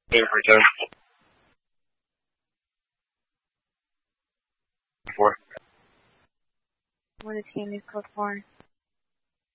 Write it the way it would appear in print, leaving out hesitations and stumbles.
Here for two. Four. What is he in his code for?